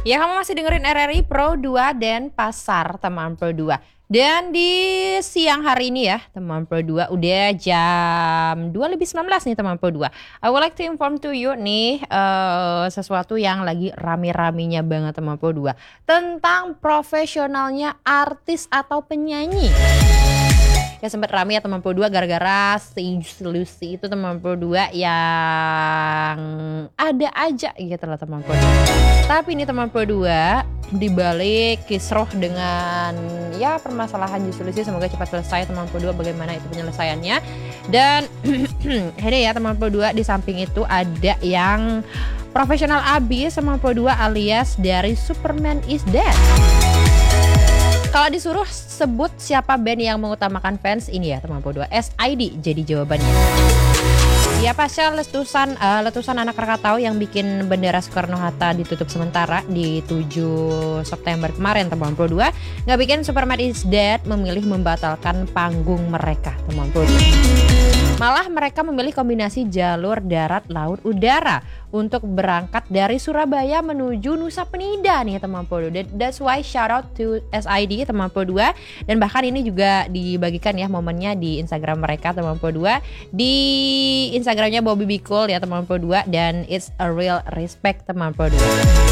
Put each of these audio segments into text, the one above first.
Ya, kamu masih dengerin RRI Pro 2 dan Pasar teman Pro 2. Dan di siang hari ini ya teman Pro 2 udah jam 2:19 nih teman Pro 2. I would like to inform to you nih sesuatu yang lagi rame-ramenya banget teman Pro 2. Tentang profesionalnya artis atau penyanyi. Ya sempat rame ya teman Pro 2 gara-gara si Lucy itu teman Pro 2 yang ada aja gitu lah teman Pro 2. Tapi ini teman Pro 2 dibalik kisruh dengan ya permasalahan Lucy, semoga cepat selesai teman Pro 2 bagaimana itu penyelesaiannya. Dan ini ya teman Pro 2 di samping itu ada yang profesional abis teman Pro 2 alias dari Superman is Dead. Kalau disuruh sebut siapa band yang mengutamakan fans, ini ya teman Pro 2, SID jadi jawabannya. Ya pasca letusan anak Krakatau yang bikin bendera Soekarno-Hatta ditutup sementara di 7 September kemarin teman Pro 2, nggak bikin Superman is Dead memilih membatalkan panggung mereka teman Pro 2. Malah mereka memilih kombinasi jalur darat, laut, udara untuk berangkat dari Surabaya menuju Nusa Penida nih teman Pro 2. That's why shout out to SID teman Pro 2. Dan bahkan ini juga dibagikan ya momennya di Instagram mereka teman Pro 2. Di Instagramnya Bobby Bikul ya teman Pro 2. Dan it's a real respect teman Pro 2.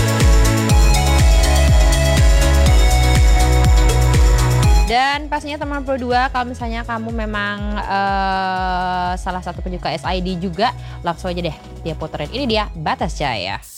Dan pastinya teman Pro 2, kalau misalnya kamu memang salah satu penyuka SID juga, langsung aja deh dia puterin. Ini dia Batas Jaya.